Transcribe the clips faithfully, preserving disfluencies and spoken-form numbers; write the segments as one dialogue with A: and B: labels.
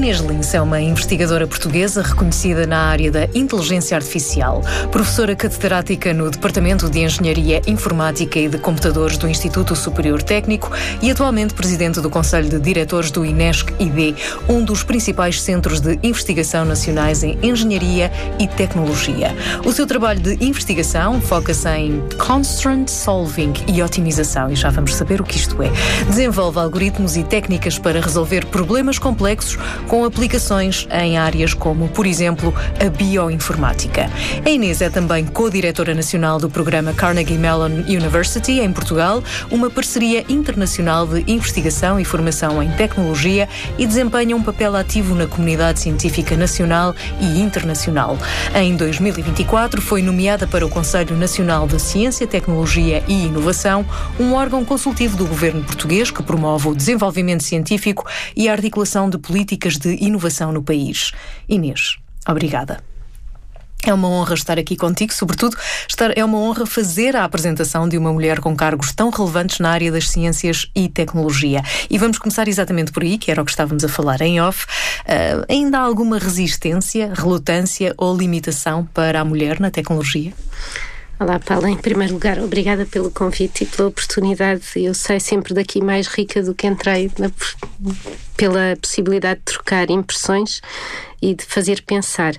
A: Inês Lins é uma investigadora portuguesa reconhecida na área da inteligência artificial, professora catedrática no Departamento de Engenharia Informática e de Computadores do Instituto Superior Técnico e atualmente presidente do Conselho de Diretores do INESC-I D, um dos principais centros de investigação nacionais em engenharia e tecnologia. O seu trabalho de investigação foca-se em constraint solving e otimização, e já vamos saber o que isto é. Desenvolve algoritmos e técnicas para resolver problemas complexos com aplicações em áreas como, por exemplo, a bioinformática. A Inês é também co-diretora nacional do programa Carnegie Mellon University, em Portugal, uma parceria internacional de investigação e formação em tecnologia, e desempenha um papel ativo na comunidade científica nacional e internacional. Em dois mil e vinte e quatro foi nomeada para o Conselho Nacional de Ciência, Tecnologia e Inovação, um órgão consultivo do governo português que promove o desenvolvimento científico e a articulação de políticas de inovação no país. Inês, obrigada. É uma honra estar aqui contigo, sobretudo estar, é uma honra fazer a apresentação de uma mulher com cargos tão relevantes na área das ciências e tecnologia. E vamos começar exatamente por aí, que era o que estávamos a falar em off. Uh, ainda há alguma resistência, relutância ou limitação para a mulher na tecnologia?
B: Olá, Paula. Em primeiro lugar, obrigada pelo convite e pela oportunidade. Eu saio sempre daqui mais rica do que entrei, na, pela possibilidade de trocar impressões e de fazer pensar.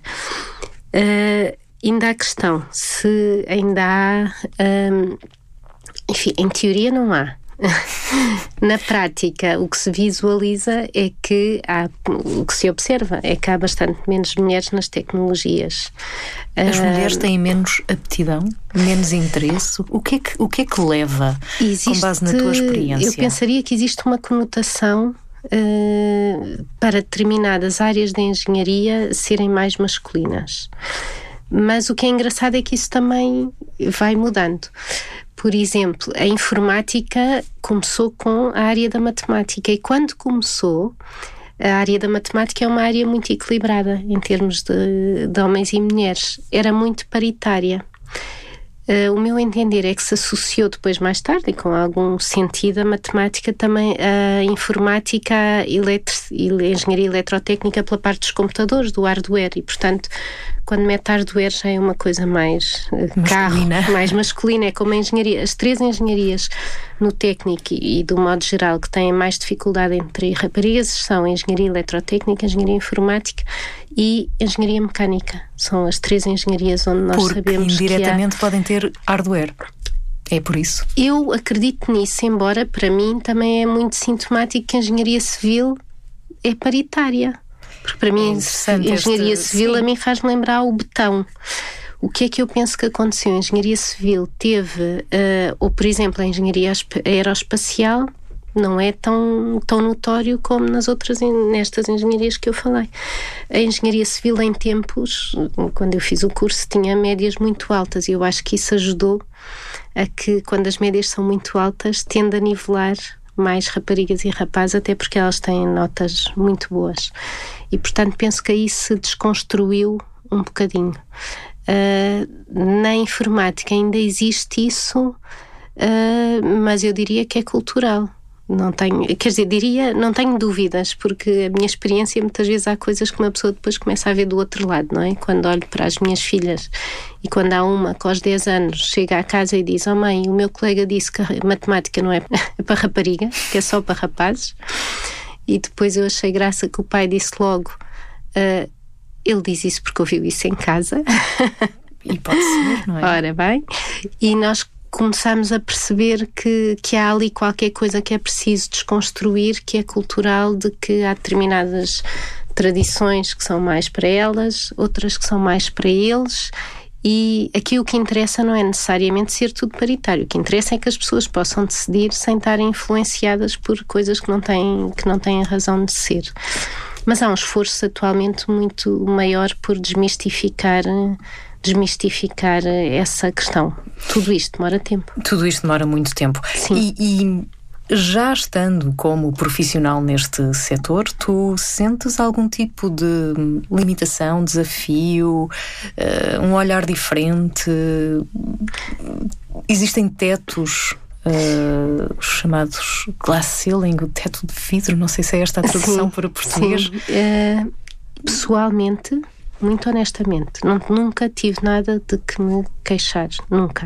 B: Uh, ainda há questão, se ainda há... Um, enfim, em teoria não há. Na prática, o que se visualiza é que há, o que se observa é que há bastante menos mulheres nas tecnologias.
A: As uh, mulheres têm menos aptidão, menos interesse? O que é que, o que, é que leva, existe, com base na tua experiência?
B: Eu pensaria que existe uma conotação uh, para determinadas áreas da engenharia serem mais masculinas. Mas o que é engraçado é que isso também vai mudando. Por exemplo, a informática começou com a área da matemática, e quando começou, a área da matemática é uma área muito equilibrada em termos de, de homens e mulheres, era muito paritária. Uh, o meu entender é que se associou depois, mais tarde, e com algum sentido, a matemática também, a informática, a, eletro, a engenharia eletrotécnica pela parte dos computadores, do hardware, e portanto, quando mete hardware já é uma coisa mais uh, carro, mais masculina, é como a engenharia. As três engenharias no técnico e, e do modo geral que têm mais dificuldade entre raparigas são a engenharia eletrotécnica, a engenharia informática e engenharia mecânica. São as três engenharias onde nós
A: Porque
B: sabemos que
A: indiretamente
B: há...
A: podem ter hardware. É por isso?
B: Eu acredito nisso, embora para mim também é muito sintomático que a engenharia civil é paritária. Porque para mim, a engenharia este... civil, sim, a mim faz-me lembrar o betão. O que é que eu penso que aconteceu? A engenharia civil teve, uh, ou por exemplo, a engenharia aeroespacial não é tão, tão notório como nas outras, nestas engenharias que eu falei. A engenharia civil, em tempos, quando eu fiz o curso, tinha médias muito altas, e eu acho que isso ajudou a que, quando as médias são muito altas, tende a nivelar mais raparigas e rapazes, até porque elas têm notas muito boas. E, portanto, penso que aí se desconstruiu um bocadinho. Uh, na informática ainda existe isso, uh, mas eu diria que é cultural. Não tenho, quer dizer, diria, não tenho dúvidas, porque a minha experiência, muitas vezes há coisas que uma pessoa depois começa a ver do outro lado, não é? Quando olho para as minhas filhas, e quando há uma que aos dez anos chega à casa e diz: oh mãe, o meu colega disse que a matemática não é para rapariga, que é só para rapazes. E depois eu achei graça que o pai disse logo: uh, ele diz isso porque ouviu isso em casa.
A: E pode ser, não é?
B: Ora bem, e nós começamos a perceber que, que há ali qualquer coisa que é preciso desconstruir, que é cultural, de que há determinadas tradições que são mais para elas, outras que são mais para eles, e aqui o que interessa não é necessariamente ser tudo paritário. O que interessa é que as pessoas possam decidir sem estarem influenciadas por coisas que não têm, que não têm razão de ser. Mas há um esforço atualmente muito maior por desmistificar desmistificar essa questão. Tudo isto demora tempo.
A: Tudo isto demora muito tempo.
B: Sim.
A: E, e já estando como profissional neste setor, tu sentes algum tipo de limitação, desafio, uh, um olhar diferente? Existem tetos uh, os chamados glass ceiling, o teto de vidro, não sei se é esta a tradução sim, para português.
B: Sim. Uh, pessoalmente, muito honestamente, não, nunca tive nada de que me queixar, nunca.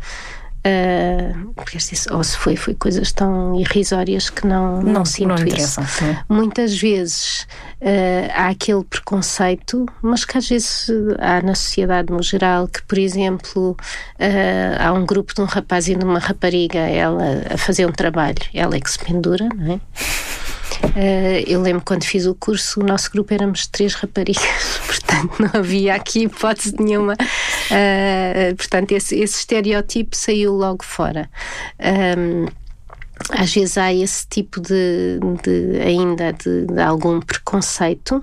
B: Uh, porque ou se foi, foi coisas tão irrisórias que não, não, não sinto não isso. É? Muitas vezes uh, há aquele preconceito, mas que às vezes há na sociedade no geral, que por exemplo uh, há um grupo de um rapaz e de uma rapariga, ela a fazer um trabalho, ela é que se pendura, não é? Uh, eu lembro quando fiz o curso, o nosso grupo éramos três raparigas, portanto não havia aqui hipótese nenhuma. Uh, portanto, esse, esse estereótipo saiu logo fora. Um, às vezes há esse tipo de, de ainda de, de algum preconceito.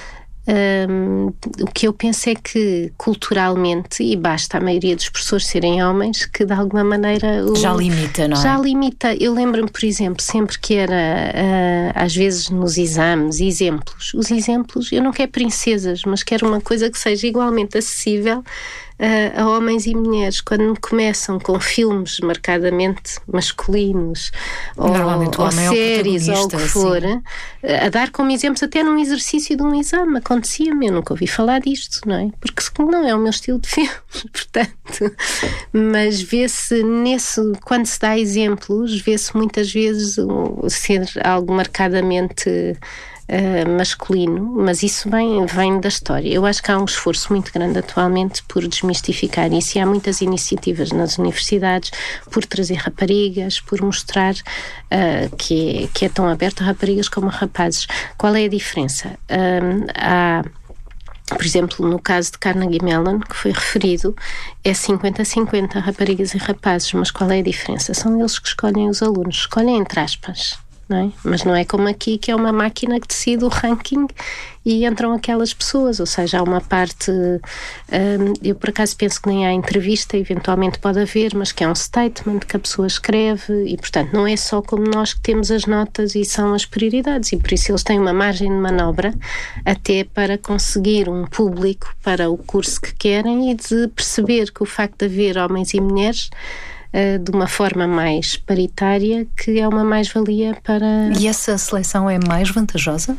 B: Um, o que eu penso é que culturalmente, e basta a maioria dos professores serem homens, que de alguma maneira o,
A: já limita, não é?
B: Já limita. Eu lembro-me, por exemplo, sempre que era uh, às vezes nos exames, exemplos, os exemplos, eu não quero princesas, mas quero uma coisa que seja igualmente acessível Uh, a homens e mulheres. Quando me começam com filmes marcadamente masculinos ou, ou séries ou o que for, uh, a dar como exemplos até num exercício de um exame, acontecia-me, eu nunca ouvi falar disto, não é? Porque não é o meu estilo de filmes, portanto, mas vê-se nesse, quando se dá exemplos, vê-se muitas vezes uh, ser algo marcadamente Uh, masculino, mas isso vem, vem da história. Eu acho que há um esforço muito grande atualmente por desmistificar isso, e há muitas iniciativas nas universidades por trazer raparigas, por mostrar uh, que, é, que é tão aberto a raparigas como a rapazes. Qual é a diferença? Um, há Por exemplo, no caso de Carnegie Mellon, que foi referido, é cinquenta a cinquenta raparigas e rapazes, mas qual é a diferença? São eles que escolhem os alunos, escolhem entre aspas. Não é? Mas não é como aqui, que é uma máquina que decide o ranking e entram aquelas pessoas, ou seja, há uma parte, hum, eu por acaso penso que nem há entrevista, eventualmente pode haver, mas que é um statement que a pessoa escreve e, portanto, não é só como nós que temos as notas e são as prioridades, e por isso eles têm uma margem de manobra até para conseguir um público para o curso que querem e de perceber que o facto de haver homens e mulheres de uma forma mais paritária, que é uma mais-valia para...
A: E essa seleção é mais vantajosa?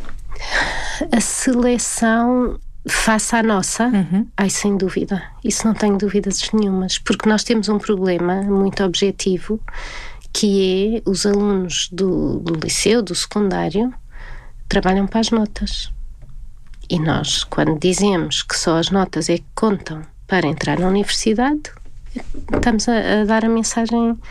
B: A seleção face à nossa? Uhum. Ai, sem dúvida. Isso não tenho dúvidas nenhumas, porque nós temos um problema muito objetivo, que é os alunos do, do liceu, do secundário, trabalham para as notas. E nós, quando dizemos que só as notas é que contam para entrar na universidade, estamos a, a dar a mensagem uh,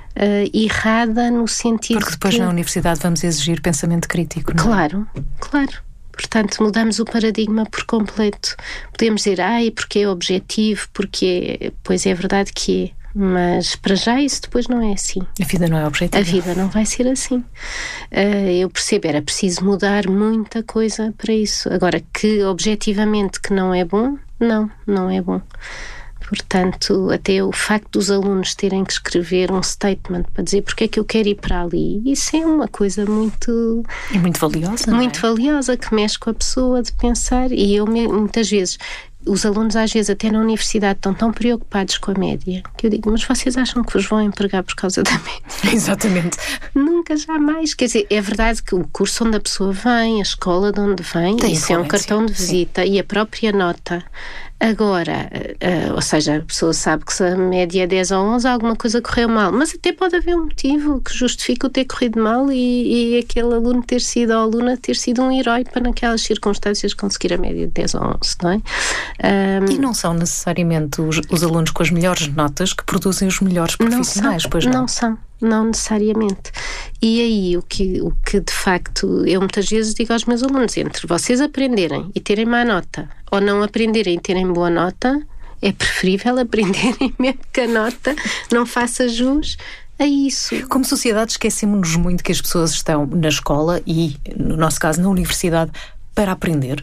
B: errada no sentido
A: porque depois
B: que...
A: na universidade vamos exigir pensamento crítico, não é?
B: Claro, claro. Portanto, mudamos o paradigma por completo. Podemos dizer, ai, porque é objetivo, porque... Pois é verdade que é. Mas para já isso depois não é assim.
A: A vida não é objetiva.
B: A vida não vai ser assim. Uh, eu percebo, era preciso mudar muita coisa para isso. Agora, que objetivamente que não é bom, não, não é bom. Portanto, até o facto dos alunos terem que escrever um statement para dizer porque é que eu quero ir para ali, isso é uma coisa muito...
A: E muito valiosa,
B: Muito
A: não é?
B: valiosa, que mexe com a pessoa de pensar. E eu, muitas vezes, os alunos às vezes até na universidade estão tão preocupados com a média, que eu digo, mas vocês acham que vos vão empregar por causa da média?
A: Exatamente.
B: Nunca, jamais. Quer dizer, é verdade que o curso onde a pessoa vem, a escola de onde vem, tem isso é um cartão de visita, sim. E a própria nota. Agora, uh, ou seja, a pessoa sabe que se a média é dez ou onze, alguma coisa correu mal, mas até pode haver um motivo que justifique o ter corrido mal e, e aquele aluno ter sido, ou aluna ter sido um herói para naquelas circunstâncias conseguir a média de dez ou onze, não é? Um,
A: e não são necessariamente os, os alunos com as melhores notas que produzem os melhores profissionais,
B: não são,
A: pois não?
B: Não são. Não necessariamente. E aí o que, o que de facto eu muitas vezes digo aos meus alunos, entre vocês aprenderem e terem má nota ou não aprenderem e terem boa nota, é preferível aprenderem mesmo que a nota não faça jus a isso.
A: Como sociedade esquecemos-nos muito que as pessoas estão na escola e, no nosso caso, na universidade para aprender.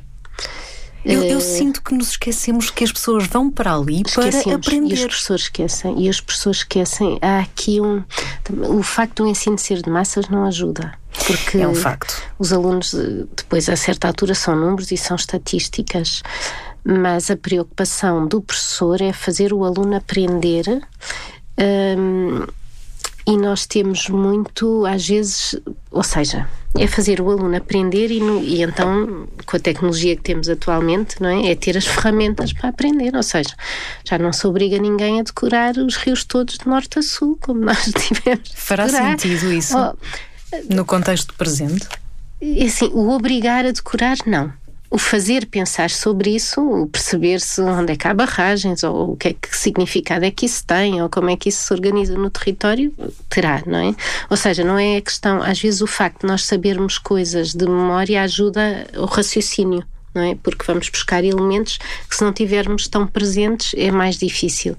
A: Eu, eu sinto que nos esquecemos que as pessoas vão para ali para aprender.
B: E os professores esquecem. E os professores esquecem. Há aqui um... O facto do ensino ser de massas não ajuda. Porque
A: é um facto.
B: Os alunos, depois, a certa altura, são números e são estatísticas. Mas a preocupação do professor é fazer o aluno aprender... Hum, e nós temos muito, às vezes, ou seja, é fazer o aluno aprender e, no, e então, com a tecnologia que temos atualmente, não é? É ter as ferramentas para aprender, ou seja, já não se obriga ninguém a decorar os rios todos de norte a sul, como nós tivemos.
A: Fará sentido isso oh, no contexto presente?
B: Assim, o obrigar a decorar, não. O fazer pensar sobre isso, o perceber-se onde é que há barragens, ou o que é que significado é que isso tem, ou como é que isso se organiza no território, terá, não é? Ou seja, não é a questão, às vezes o facto de nós sabermos coisas de memória ajuda o raciocínio, não é? Porque vamos buscar elementos que, se não tivermos tão presentes, é mais difícil.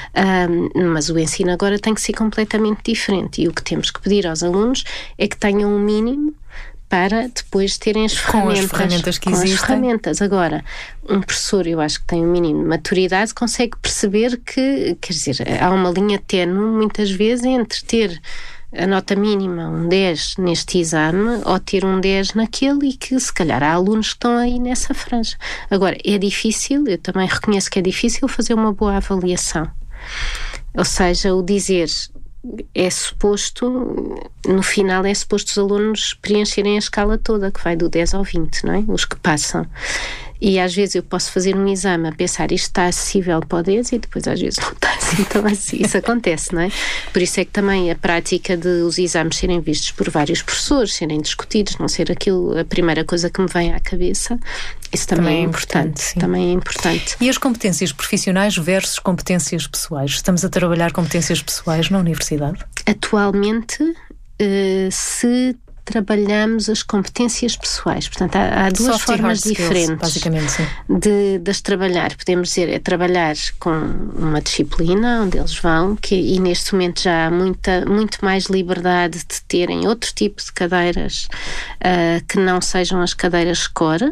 B: Um, mas o ensino agora tem que ser completamente diferente, e o que temos que pedir aos alunos é que tenham um mínimo para depois terem as ferramentas.
A: Com as ferramentas que
B: com
A: existem.
B: As ferramentas. Agora, um professor, eu acho que tem um mínimo de maturidade, consegue perceber que, quer dizer, há uma linha ténue, muitas vezes, entre ter a nota mínima, um dez neste exame, ou ter um dez naquele, e que se calhar há alunos que estão aí nessa franja. Agora, é difícil, eu também reconheço que é difícil fazer uma boa avaliação. Ou seja, o dizer... é suposto, no final é suposto os alunos preencherem a escala toda, que vai do dez ao vinte, não é? Os que passam. E às vezes eu posso fazer um exame a pensar isto está acessível para o dez, e depois às vezes não está assim tão assim. Isso acontece, não é? Por isso é que também a prática de os exames serem vistos por vários professores, serem discutidos, não ser aquilo a primeira coisa que me vem à cabeça, isso também, também é importante. importante também é importante.
A: E as competências profissionais versus competências pessoais? Estamos a trabalhar competências pessoais na universidade?
B: Atualmente, uh, se trabalhamos as competências pessoais. Portanto, há, há duas
A: Soft
B: formas
A: skills,
B: diferentes
A: basicamente, sim.
B: De, de as trabalhar. Podemos dizer, é trabalhar com uma disciplina onde eles vão, que, e neste momento já há muita, muito mais liberdade de terem outro tipo de cadeiras uh, que não sejam as cadeiras core.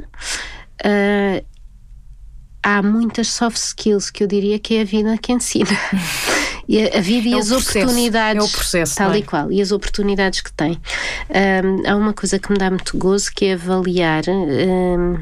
B: Uh, há muitas soft skills que eu diria que é a vida que ensina. E a, a vida e é as processo, oportunidades,
A: é o processo,
B: tal
A: é?
B: E qual, e as oportunidades que tem. Um, há uma coisa que me dá muito gozo, que é avaliar um,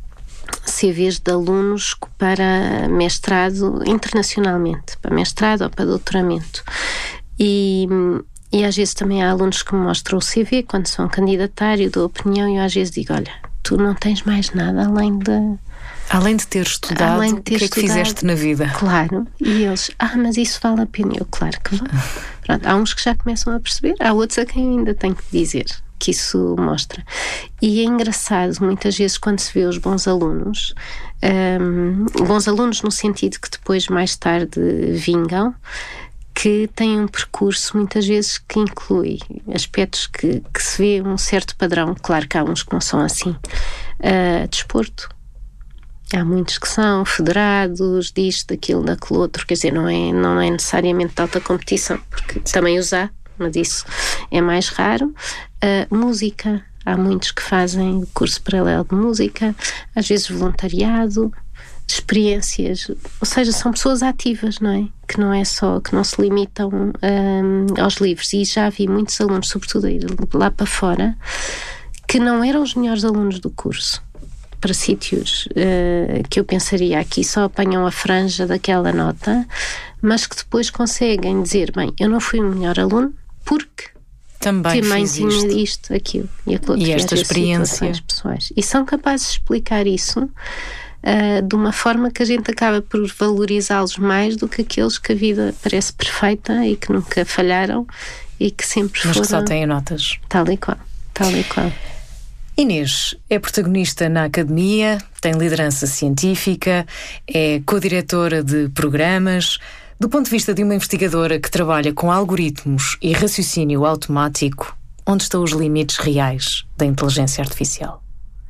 B: C Vs de alunos para mestrado internacionalmente, para mestrado ou para doutoramento. E, e às vezes também há alunos que me mostram o C V quando são candidatar, eu dou opinião, e eu às vezes digo, olha, tu não tens mais nada além de...
A: Além de ter estudado, Além de ter o que estudado, é que fizeste na vida?
B: Claro, e eles, ah, mas isso vale a pena. Eu, claro que vale. Pronto, há uns que já começam a perceber, há outros a quem ainda tenho que dizer que isso mostra. E é engraçado, muitas vezes, quando se vê os bons alunos, um, bons alunos no sentido que depois, mais tarde, vingam, que têm um percurso, muitas vezes, que inclui aspectos que, que se vê um certo padrão. Claro que há uns que não são assim. Uh, desporto. Há muitos que são federados, disto, daquilo, daquele outro, quer dizer, não é, não é necessariamente de alta competição, porque também os há, mas isso é mais raro. Uh, música, há muitos que fazem curso paralelo de música, às vezes voluntariado, experiências, ou seja, são pessoas ativas, não é? Que não é só, que não se limitam um, aos livros. E já vi muitos alunos, sobretudo a ir lá para fora, que não eram os melhores alunos do curso, para sítios uh, que eu pensaria aqui só apanham a franja daquela nota, mas que depois conseguem dizer, bem, eu não fui o melhor aluno porque
A: também,
B: também
A: fiz
B: tinha
A: isto.
B: isto, aquilo e aquilo outro,
A: e esta experiência
B: pessoais. E são capazes de explicar isso uh, de uma forma que a gente acaba por valorizá-los mais do que aqueles que a vida parece perfeita e que nunca falharam e que sempre
A: mas
B: foram...
A: Mas que só têm notas.
B: Tal e qual, tal e qual.
A: Inês é protagonista na academia, tem liderança científica, é co-diretora de programas. Do ponto de vista de uma investigadora que trabalha com algoritmos e raciocínio automático, onde estão os limites reais da inteligência artificial?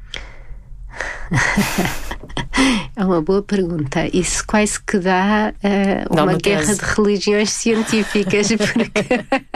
B: É uma boa pergunta. Isso quase que dá uh, uma, uma guerra de religiões científicas, porque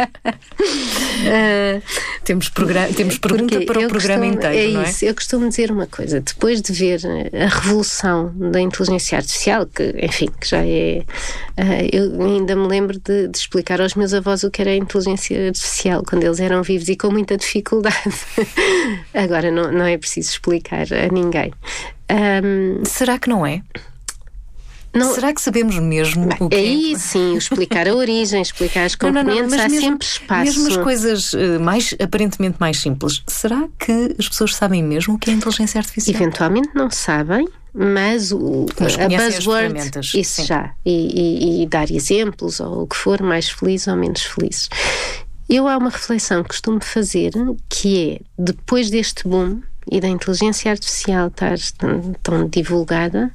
B: uh,
A: temos, temos pergunta para o programa
B: costumo,
A: inteiro,
B: é
A: não é?
B: Isso, eu costumo dizer uma coisa, depois de ver a revolução da inteligência artificial, que enfim, que já é uh, eu ainda me lembro de, de explicar aos meus avós o que era a inteligência artificial quando eles eram vivos e com muita dificuldade. Agora não, não é preciso explicar a ninguém. Um,
A: Será que não é? Não, será que sabemos mesmo
B: bem,
A: o que
B: aí
A: é?
B: sim, explicar a origem, explicar as componentes, não, não, não, há mesmo, sempre espaço.
A: Mesmo as coisas uh, mais, aparentemente mais simples, será que as pessoas sabem mesmo o que é inteligência artificial?
B: Eventualmente não sabem, mas, o,
A: mas
B: a buzzword, isso
A: sim.
B: já, e, e, e dar exemplos, ou o que for, mais felizes ou menos felizes. Eu há uma reflexão que costumo fazer, que é, depois deste boom e da inteligência artificial estar tão, tão divulgada,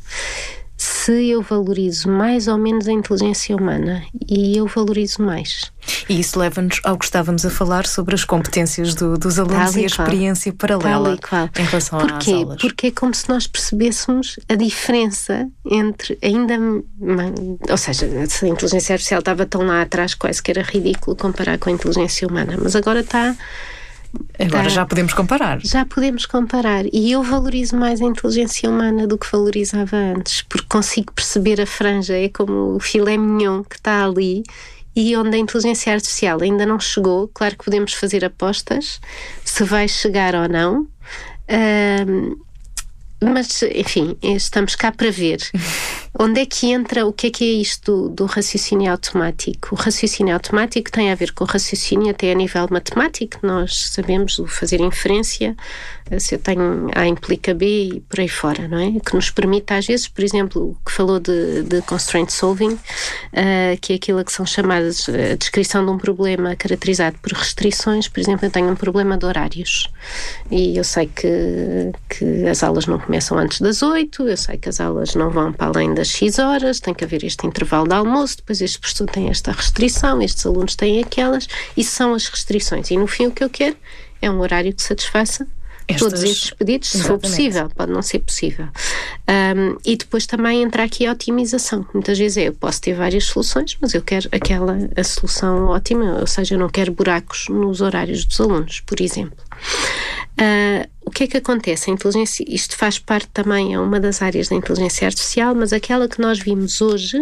B: se eu valorizo mais ou menos a inteligência humana, e eu valorizo mais.
A: E isso leva-nos ao que estávamos a falar sobre as competências do, dos alunos e, e a experiência qual. paralela em relação
B: Porquê?
A: às aulas.
B: Porque é como se nós percebêssemos a diferença entre ainda... Ou seja, se a inteligência artificial estava tão lá atrás, quase que era ridículo comparar com a inteligência humana, mas agora está...
A: Agora
B: tá,
A: já podemos comparar.
B: Já podemos comparar. E eu valorizo mais a inteligência humana do que valorizava antes, porque consigo perceber a franja, é como o filé mignon que está ali, e onde a inteligência artificial ainda não chegou. Claro que podemos fazer apostas se vai chegar ou não, um, mas enfim, estamos cá para ver. Onde é que entra, o que é que é isto do, do raciocínio automático? O raciocínio automático tem a ver com o raciocínio até a nível matemático. Nós sabemos o fazer inferência, se eu tenho A implica B e por aí fora, não é? Que nos permite às vezes, por exemplo, o que falou de, de constraint solving, uh, que é aquilo que são chamadas a descrição de um problema caracterizado por restrições. Por exemplo, eu tenho um problema de horários e eu sei que, que as aulas não começam antes das oito, eu sei que as aulas não vão para além das X horas, tem que haver este intervalo de almoço, depois este professor tem esta restrição, estes alunos têm aquelas, isso são as restrições. E no fim o que eu quero é um horário que satisfaça Estas... todos estes pedidos, se for possível, pode não ser possível. Um, e depois também entra aqui a otimização. Muitas vezes é, eu posso ter várias soluções, mas eu quero aquela, a solução ótima, ou seja, eu não quero buracos nos horários dos alunos, por exemplo. Uh, o que é que acontece? A inteligência, isto faz parte também, é uma das áreas da inteligência artificial, mas aquela que nós vimos hoje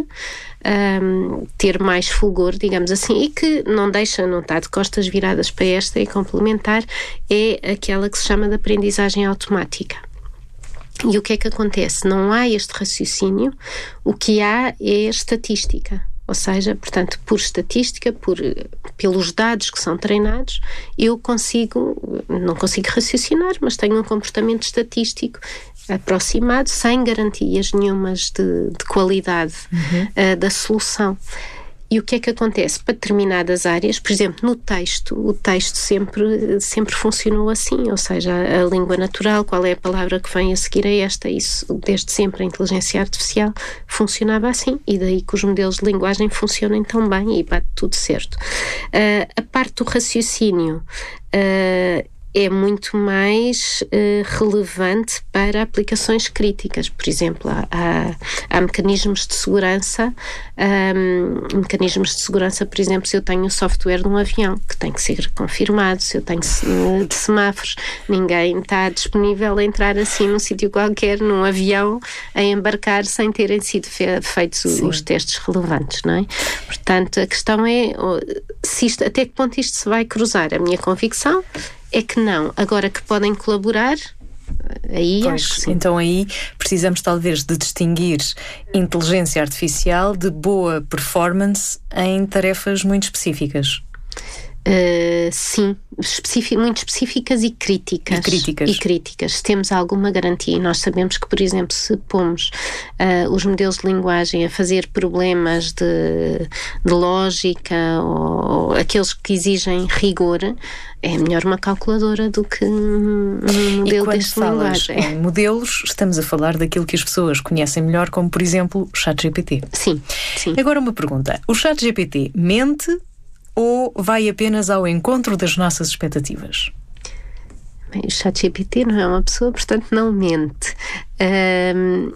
B: um, ter mais fulgor, digamos assim, e que não deixa, não está de costas viradas para esta e complementar, é aquela que se chama de aprendizagem automática. E o que é que acontece? Não há este raciocínio, o que há é estatística. Ou seja, portanto, por estatística, por, pelos dados que são treinados, eu consigo, não consigo raciocinar, mas tenho um comportamento estatístico aproximado, sem garantias nenhumas de, de qualidade uhum. uh, da solução. E o que é que acontece? Para determinadas áreas, por exemplo, no texto, o texto sempre, sempre funcionou assim, ou seja, a, a língua natural, qual é a palavra que vem a seguir a esta, isso desde sempre a inteligência artificial funcionava assim, e daí que os modelos de linguagem funcionem tão bem e bate tudo certo. Uh, a parte do raciocínio uh, é muito mais uh, relevante para aplicações críticas. Por exemplo, há, há, há mecanismos de segurança, um, mecanismos de segurança, por exemplo, se eu tenho o software de um avião, que tem que ser confirmado, se eu tenho de semáforos, ninguém está disponível a entrar assim num sítio qualquer, num avião, a embarcar sem terem sido fe- feitos Sim. os testes relevantes, não é? Portanto, a questão é se isto, até que ponto isto se vai cruzar. A minha convicção é que não. Agora que podem colaborar, aí
A: pois,
B: acho que sim.
A: Então aí precisamos talvez de distinguir inteligência artificial de boa performance em tarefas muito específicas.
B: Uh, sim, especific, muito específicas e críticas.
A: E críticas.
B: E críticas. Se temos alguma garantia, e nós sabemos que, por exemplo, se pomos uh, os modelos de linguagem a fazer problemas de, de lógica ou, ou aqueles que exigem rigor, é melhor uma calculadora do que um modelo deste linguagem.
A: Em modelos, estamos a falar daquilo que as pessoas conhecem melhor, como, por exemplo, o ChatGPT.
B: Sim, sim.
A: Agora uma pergunta. O ChatGPT mente ou vai apenas ao encontro das nossas expectativas?
B: Bem, o ChatGPT não é uma pessoa, portanto não mente. Um,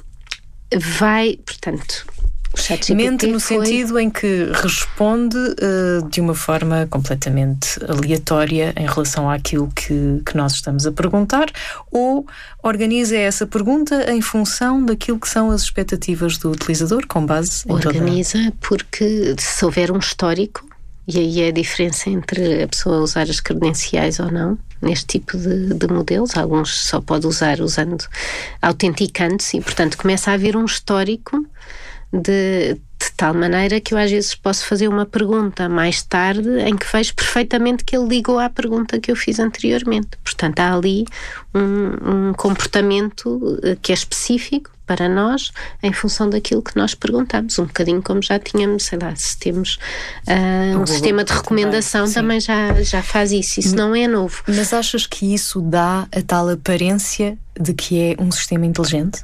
B: vai, portanto...
A: Mente no foi... sentido em que responde uh, de uma forma completamente aleatória em relação àquilo que, que nós estamos a perguntar, ou organiza essa pergunta em função daquilo que são as expectativas do utilizador, com base em
B: Organiza
A: toda...
B: porque se houver um histórico, e aí é a diferença entre a pessoa usar as credenciais ou não, neste tipo de, de modelos. Alguns só pode usar usando autenticando-se e, portanto, começa a haver um histórico de, de tal maneira que eu às vezes posso fazer uma pergunta mais tarde em que vejo perfeitamente que ele ligou à pergunta que eu fiz anteriormente. Portanto, há ali um, um comportamento que é específico para nós, em função daquilo que nós perguntamos, um bocadinho como já tínhamos, sei lá, se temos uh, um Google, sistema de recomendação também, também já, já faz isso, isso não é novo.
A: Mas achas que isso dá a tal aparência de que é um sistema inteligente?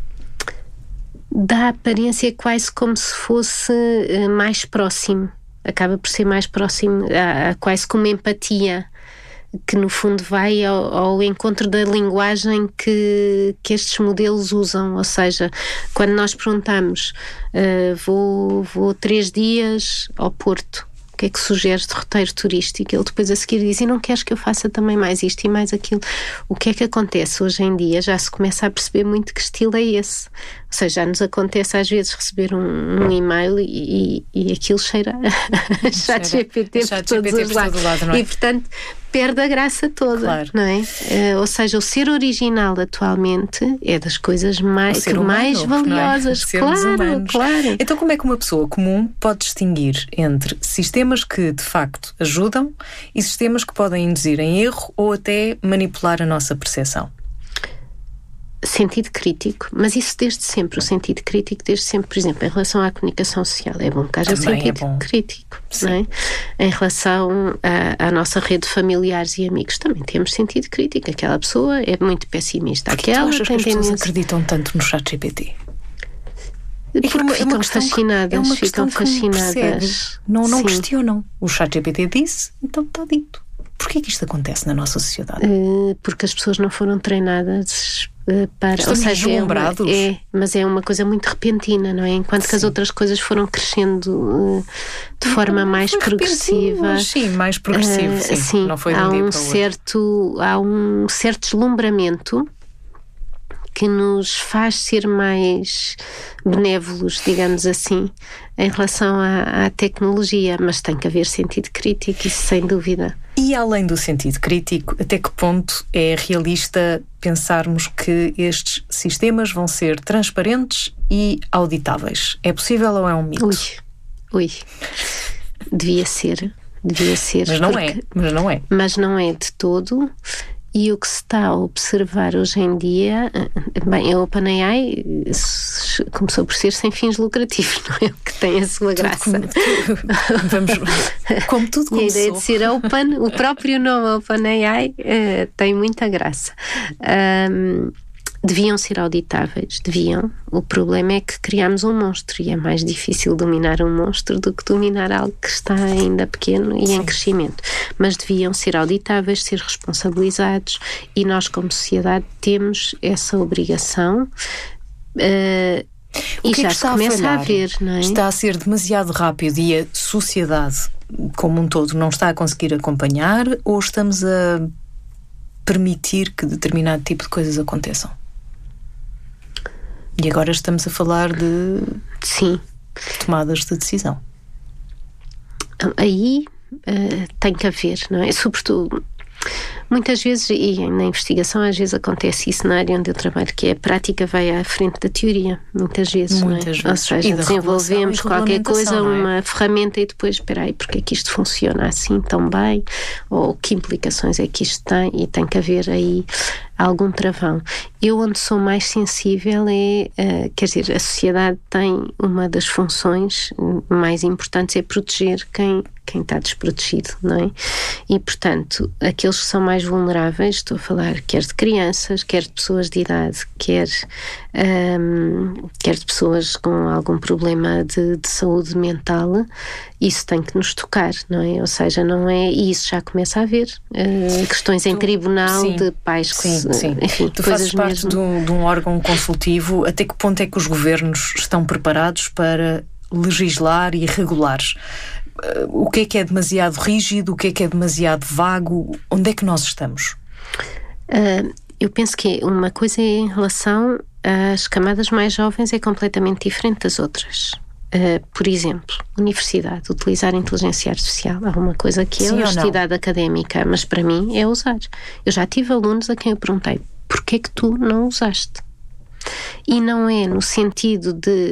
B: Dá a aparência quase como se fosse uh, mais próximo, acaba por ser mais próximo, há, há quase como empatia, que no fundo vai ao, ao encontro da linguagem que, que estes modelos usam. Ou seja, quando nós perguntamos uh, vou, vou três dias ao Porto, o que é que sugeres de roteiro turístico? Ele depois a seguir diz, e não queres que eu faça também mais isto e mais aquilo? O que é que acontece hoje em dia? Já se começa a perceber muito que estilo é esse. Ou seja, já nos acontece às vezes receber um, um e-mail e, e, e aquilo cheira a chat G P T por todos os lados. Lado, é? E portanto perde a graça toda, claro. Não é? Uh, ou seja, o ser original atualmente é das coisas mais, que humano, mais valiosas.
A: É?
B: Claro, claro.
A: Então como é que uma pessoa comum pode distinguir entre sistemas que de facto ajudam e sistemas que podem induzir em erro ou até manipular a nossa percepção?
B: Sentido crítico, mas isso desde sempre, o sentido crítico desde sempre, por exemplo, em relação à comunicação social, é bom que haja
A: Também
B: sentido
A: é
B: crítico, não é? Em relação à, à nossa rede de familiares e amigos, também temos sentido crítico. Aquela pessoa é muito pessimista.
A: Porque
B: Aquela
A: tu achas
B: tem
A: que as pessoas
B: tendência...
A: acreditam tanto no chat G P T?
B: Porque é uma, ficam é uma fascinadas,
A: é uma
B: ficam fascinadas.
A: Não, não questionam. O chat G P T disse, então está dito. Porquê que isto acontece na nossa sociedade?
B: Uh, porque as pessoas não foram treinadas uh, para...
A: Estamos
B: ou seja,
A: deslumbrados.
B: É, é, mas é uma coisa muito repentina, não é? Enquanto sim. que as outras coisas foram crescendo uh, de forma não, mais progressiva.
A: Sim, mais progressivo, uh, sim.
B: sim.
A: Não foi de
B: há
A: um dia
B: um
A: para o
B: certo, há um certo deslumbramento que nos faz ser mais benévolos, digamos assim, em relação à, à tecnologia, mas tem que haver sentido crítico, isso sem dúvida.
A: E além do sentido crítico, até que ponto é realista pensarmos que estes sistemas vão ser transparentes e auditáveis? É possível ou é um mito?
B: Ui, ui. Devia ser, devia ser.
A: Mas não porque... é, mas não é.
B: Mas não é de todo. E o que se está a observar hoje em dia, bem, a OpenAI começou por ser sem fins lucrativos, não é? O que tem a sua graça.
A: Como, vamos, como tudo começou.
B: E a ideia de ser open, o próprio nome OpenAI uh, tem muita graça. Um, Deviam ser auditáveis, deviam. O problema é que criámos um monstro e é mais difícil dominar um monstro do que dominar algo que está ainda pequeno e Sim. em crescimento. Mas deviam ser auditáveis, ser responsabilizados e nós como sociedade temos essa obrigação uh, e já se começa a, a ver, não é?
A: Está a ser demasiado rápido e a sociedade como um todo não está a conseguir acompanhar ou estamos a permitir que determinado tipo de coisas aconteçam? E agora estamos a falar de
B: Sim.
A: tomadas de decisão.
B: Aí uh, tem que haver, não é? Sobretudo, muitas vezes, e na investigação às vezes acontece isso na área onde eu trabalho, que é a prática vai à frente da teoria, muitas vezes,
A: muitas
B: não é?
A: vezes.
B: Ou seja, desenvolvemos qualquer coisa, uma ferramenta e depois, espera aí, porque é que isto funciona assim tão bem? Ou que implicações é que isto tem? E tem que haver aí algum travão. Eu onde sou mais sensível é, uh, quer dizer, a sociedade tem uma das funções mais importantes é proteger quem, quem está desprotegido, não é? E, portanto, aqueles que são mais vulneráveis, estou a falar quer de crianças, quer de pessoas de idade, quer, um, quer de pessoas com algum problema de, de saúde mental, isso tem que nos tocar, não é? Ou seja, não é... E isso já começa a haver uh, questões em tu, tribunal sim, de pais que
A: sim,
B: se...
A: Sim.
B: Enfim,
A: tu fazes parte de um, de um órgão consultivo. Até que ponto é que os governos estão preparados para legislar e regular? O que é que é demasiado rígido? O que é que é demasiado vago? Onde é que nós estamos?
B: Uh, eu penso que uma coisa em relação às camadas mais jovens é completamente diferente das outras. Uh, por exemplo, universidade, utilizar a inteligência artificial. Há uma coisa que é a honestidade académica, mas para mim é usar. Eu já tive alunos a quem eu perguntei: porquê é que tu não usaste? E não é no sentido de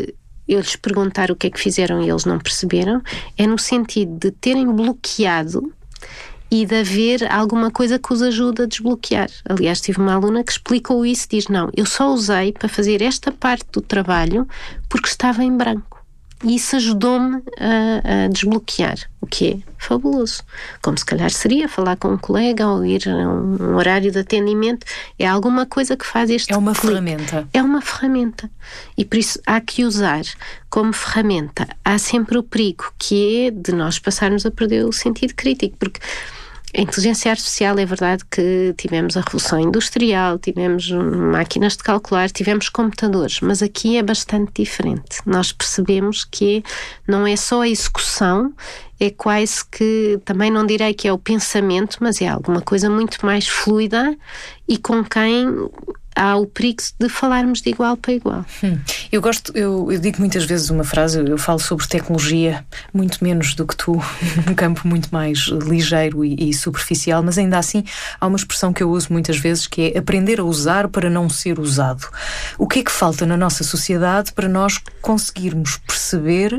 B: eu lhes perguntar o que é que fizeram e eles não perceberam, é no sentido de terem bloqueado e de haver alguma coisa que os ajude a desbloquear. Aliás, tive uma aluna que explicou isso, diz, não, eu só usei para fazer esta parte do trabalho porque estava em branco. E isso ajudou-me a, a desbloquear, o que é fabuloso. Como se calhar seria falar com um colega ou ir a um horário de atendimento. É alguma coisa que faz este
A: É uma
B: clique.
A: ferramenta.
B: É uma ferramenta. E por isso há que usar como ferramenta. Há sempre o perigo que é de nós passarmos a perder o sentido crítico, porque a inteligência artificial, é verdade que tivemos a revolução industrial, tivemos máquinas de calcular, tivemos computadores, mas aqui é bastante diferente. Nós percebemos que não é só a execução, é quase que, também não direi que é o pensamento, mas é alguma coisa muito mais fluida e com quem há o perigo de falarmos de igual para igual.
A: Hum. Eu gosto, eu, eu digo muitas vezes uma frase, eu falo sobre tecnologia muito menos do que tu, um campo muito mais ligeiro e, e superficial, mas ainda assim há uma expressão que eu uso muitas vezes que é aprender a usar para não ser usado. O que é que falta na nossa sociedade para nós conseguirmos perceber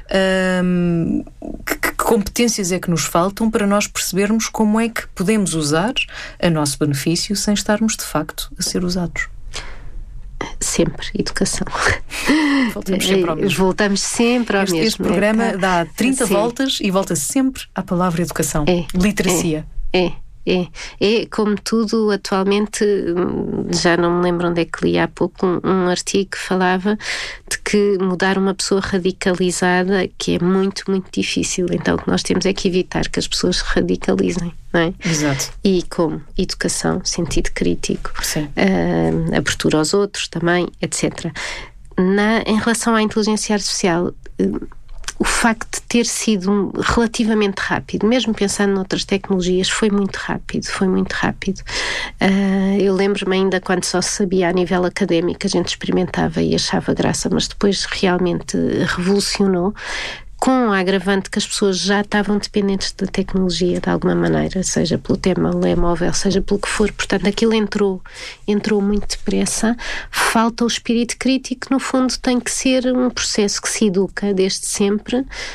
A: hum, que, que competências é que nos faltam para nós percebermos como é que podemos usar a nosso benefício sem estarmos de facto a ser usados?
B: Sempre educação.
A: Voltamos sempre ao mesmo.
B: Voltamos sempre ao
A: este,
B: mesmo.
A: Este programa
B: é,
A: dá trinta
B: sim.
A: voltas e volta sempre à palavra educação.
B: É,
A: literacia.
B: É, é. É, é como tudo atualmente, já não me lembro onde é que li há pouco um, um artigo que falava de que mudar uma pessoa radicalizada, que é muito, muito difícil. Então o que nós temos é que evitar que as pessoas se radicalizem, não é?
A: Exato.
B: E como educação, sentido crítico,
A: uh,
B: abertura aos outros também, etcétera. Na, em relação à inteligência artificial, uh, o facto de ter sido relativamente rápido, mesmo pensando noutras tecnologias, foi muito rápido, foi muito rápido. Uh, eu lembro-me ainda quando só se sabia a nível académico, a gente experimentava e achava graça, mas depois realmente revolucionou, com a agravante que as pessoas já estavam dependentes da tecnologia de alguma maneira, seja pelo telemóvel, seja pelo que for. Portanto, aquilo entrou, entrou muito depressa. Falta o espírito crítico, no fundo tem que ser um processo que se educa desde sempre.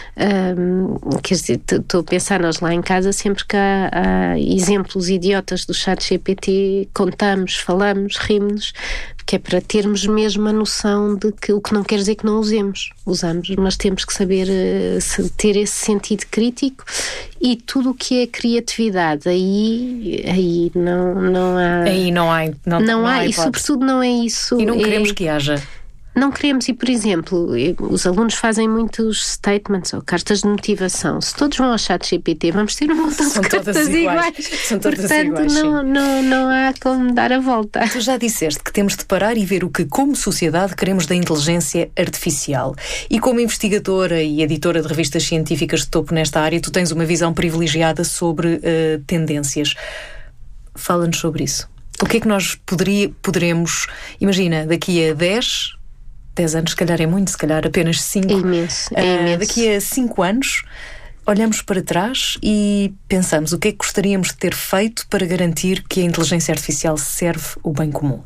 B: Um, quer dizer, estou a pensar, nós lá em casa, sempre que há, há exemplos idiotas do chat G P T, contamos, falamos, rimos, que é para termos mesmo a noção de que, o que não quer dizer que não usemos, usamos, mas temos que saber uh, ter esse sentido crítico e tudo o que é criatividade, aí, aí não, não há...
A: Aí não há, não,
B: não,
A: não
B: há,
A: há
B: e sobretudo não é isso...
A: E não
B: é,
A: queremos que haja.
B: Não queremos, e por exemplo, os alunos fazem muitos statements ou cartas de motivação. Se todos vão ao chat G P T, vamos ter um montão de cartas iguais. iguais.
A: São todas
B: Portanto,
A: iguais,
B: não, não, não há como dar a volta.
A: Tu já disseste que temos de parar e ver o que, como sociedade, queremos da inteligência artificial. E como investigadora e editora de revistas científicas de topo nesta área, tu tens uma visão privilegiada sobre uh, tendências. Fala-nos sobre isso. O que é que nós poderia, poderemos... Imagina, daqui a dez... dez anos, se calhar é muito, se calhar apenas cinco.
B: É imenso, é
A: uh,
B: imenso.
A: Daqui a cinco anos, olhamos para trás e pensamos o que é que gostaríamos de ter feito para garantir que a inteligência artificial serve o bem comum?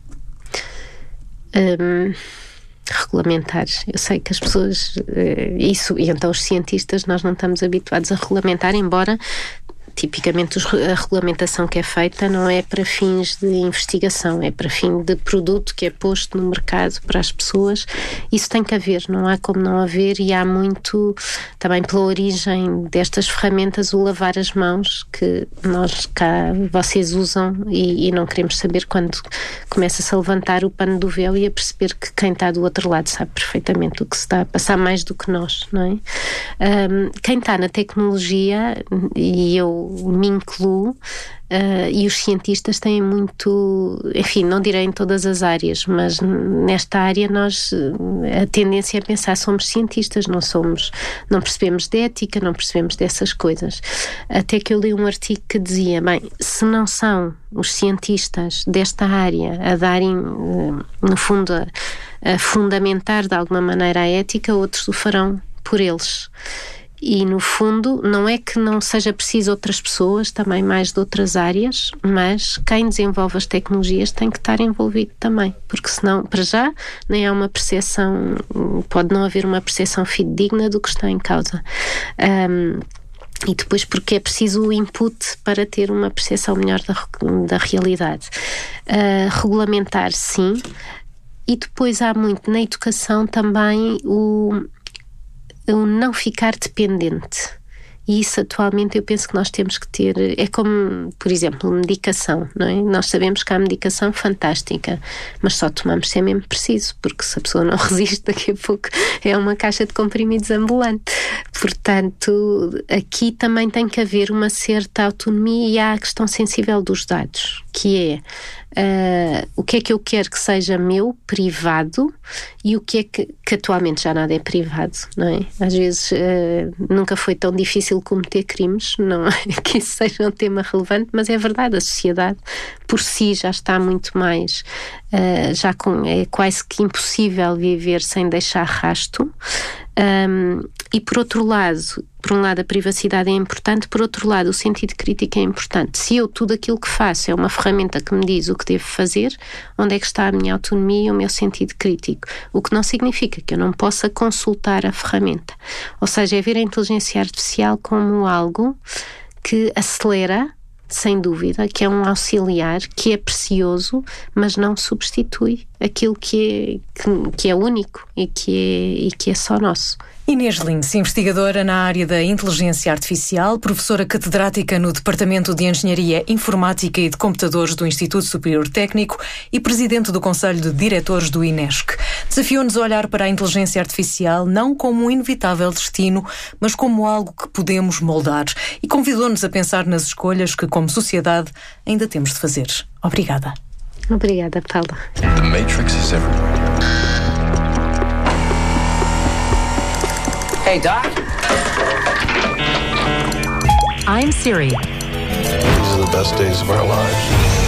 B: Um, regulamentar. Eu sei que as pessoas, uh, isso, e então os cientistas, nós não estamos habituados a regulamentar, embora... Tipicamente a regulamentação que é feita não é para fins de investigação, é para fim de produto que é posto no mercado para as pessoas. Isso tem que haver, não há como não haver, e há muito, também pela origem destas ferramentas, o lavar as mãos, que nós cá, vocês usam e, e não queremos saber quando começa-se a levantar o pano do véu e a perceber que quem está do outro lado sabe perfeitamente o que se está a passar mais do que nós, não é? Um, quem está na tecnologia, e eu me incluo, uh, e os cientistas têm muito, enfim, não direi em todas as áreas, mas nesta área nós, a tendência é pensar, somos cientistas, não somos, não percebemos de ética, não percebemos dessas coisas. Até que eu li um artigo que dizia, bem, se não são os cientistas desta área a darem, uh, no fundo, a, a fundamentar de alguma maneira a ética, outros o farão por eles. E, no fundo, não é que não seja preciso outras pessoas, também mais de outras áreas, mas quem desenvolve as tecnologias tem que estar envolvido também, porque senão, para já, nem há uma percepção, pode não haver uma percepção fidedigna do que está em causa. Um, e depois porque é preciso o input para ter uma percepção melhor da, da realidade. Uh, regulamentar, sim. E depois há muito na educação também o... o não ficar dependente. E isso atualmente eu penso que nós temos que ter, é como, por exemplo, medicação, não é? Nós sabemos que há medicação fantástica, mas só tomamos se é mesmo preciso, porque se a pessoa não resiste, daqui a pouco é uma caixa de comprimidos ambulante. Portanto, aqui também tem que haver uma certa autonomia, e há a questão sensível dos dados, que é Uh, o que é que eu quero que seja meu, privado, e o que é que, que atualmente já nada é privado, não é? Às vezes uh, nunca foi tão difícil cometer crimes, não é que isso seja um tema relevante, mas é verdade, a sociedade por si já está muito mais, uh, já com, é quase que impossível viver sem deixar rasto. Um, e por outro lado, por um lado a privacidade é importante, por outro lado o sentido crítico é importante. Se eu tudo aquilo que faço é uma ferramenta que me diz o que devo fazer, onde é que está a minha autonomia e o meu sentido crítico? O que não significa que eu não possa consultar a ferramenta. Ou seja, é ver a inteligência artificial como algo que acelera, sem dúvida, que é um auxiliar, que é precioso, mas não substitui aquilo que é, que, que é único e que é, e que é só nosso.
A: Inês Lins, investigadora na área da inteligência artificial, professora catedrática no Departamento de Engenharia Informática e de Computadores do Instituto Superior Técnico e presidente do Conselho de Diretores do INESC. Desafiou-nos a olhar para a inteligência artificial não como um inevitável destino, mas como algo que podemos moldar, e convidou-nos a pensar nas escolhas que, como sociedade, ainda temos de fazer. Obrigada.
B: Obrigada, Paula.
C: The Matrix is everywhere.
D: Hey, Doc.
E: I'm Siri.
C: These are the best days of our lives.